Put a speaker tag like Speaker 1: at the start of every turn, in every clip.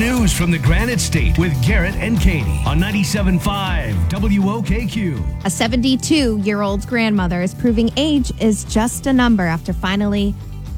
Speaker 1: news from the Granite State with Garrett and Katie on 97.5 WOKQ.
Speaker 2: A 72-year-old grandmother is proving age is just a number after finally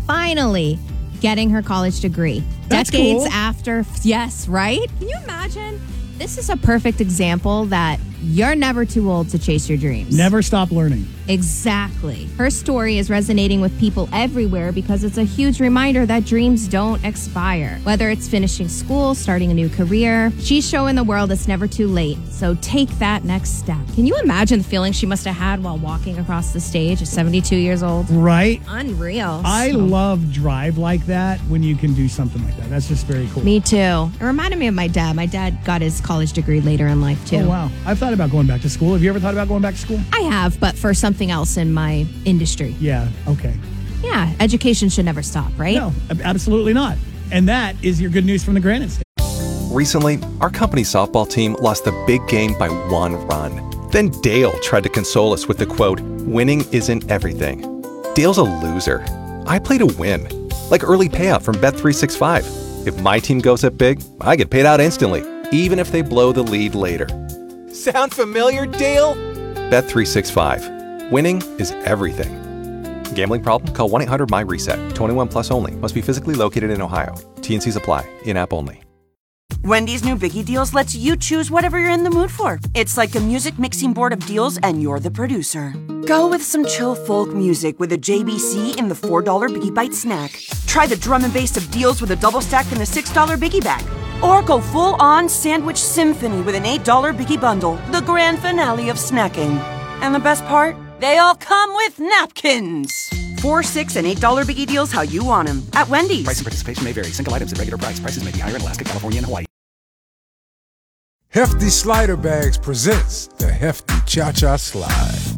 Speaker 2: getting her college degree.
Speaker 3: That's
Speaker 2: Decades
Speaker 3: cool.
Speaker 2: after, yes, right? Can you imagine? This is a perfect example that you're never too old to chase your dreams.
Speaker 3: Never stop learning.
Speaker 2: Exactly. Her story is resonating with people everywhere because it's a huge reminder that dreams don't expire. Whether it's finishing school, starting a new career, she's showing the world it's never too late. So take that next step. Can you imagine the feeling she must have had while walking across the stage at 72 years old?
Speaker 3: Right?
Speaker 2: Unreal.
Speaker 3: I love drive like that when you can do something like that. That's just very cool.
Speaker 2: Me too. It reminded me of my dad. My dad got his college degree later in life too.
Speaker 3: Oh, wow. I've thought about going back to school. Have you ever thought about going back to school?
Speaker 2: I have, but for something else in my industry.
Speaker 3: Yeah, okay.
Speaker 2: Yeah, education should never stop, right?
Speaker 3: No, absolutely not. And that is your good news from the Granite State.
Speaker 4: Recently, our company softball team lost the big game by 1 run. Then Dale tried to console us with the quote, "Winning isn't everything." Dale's a loser. I play to win, like early payout from Bet365. If my team goes up big, I get paid out instantly, even if they blow the lead later. Sound familiar, Dale? Bet365. Winning is everything. Gambling problem? Call 1-800-MY-RESET. 21 plus only. Must be physically located in Ohio. T&Cs apply. In-app only.
Speaker 5: Wendy's new Biggie Deals lets you choose whatever you're in the mood for. It's like a music mixing board of deals, and you're the producer. Go with some chill folk music with a JBC in the $4 Biggie Bite snack. Try the drum and bass of deals with a double stack in the $6 Biggie Bag. Or go full-on sandwich symphony with an $8 Biggie Bundle, the grand finale of snacking. And the best part? They all come with napkins. $4, $6, and $8 Biggie Deals how you want them at Wendy's.
Speaker 6: Price and participation may vary. Single items at regular price. Prices may be higher in Alaska, California, and Hawaii.
Speaker 7: Hefty Slider Bags presents the Hefty Cha-Cha Slide.